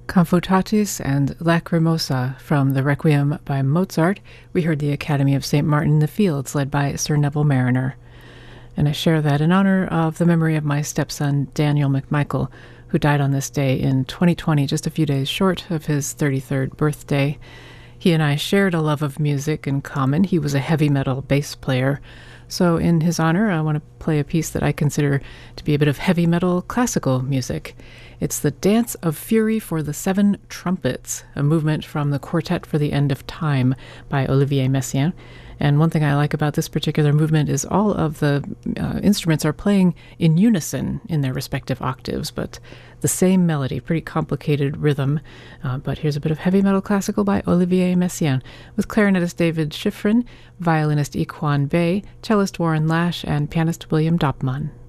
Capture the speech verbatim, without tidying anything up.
Confutatis and Lacrimosa from the Requiem by Mozart. We heard the Academy of Saint Martin in the Fields, led by Sir Neville Mariner. And I share that in honor of the memory of my stepson, Daniel McMichael, who died on this day in twenty twenty, just a few days short of his thirty-third birthday. He and I shared a love of music in common. He was a heavy metal bass player. So in his honor, I want to play a piece that I consider to be a bit of heavy metal classical music. It's the Dance of Fury for the Seven Trumpets, a movement from the Quartet for the End of Time by Olivier Messiaen. And one thing I like about this particular movement is all of the uh, instruments are playing in unison in their respective octaves, but the same melody, pretty complicated rhythm. Uh, but here's a bit of heavy metal classical by Olivier Messiaen, with clarinetist David Schifrin, violinist Iquan Bay, cellist Warren Lash, and pianist William Dopman.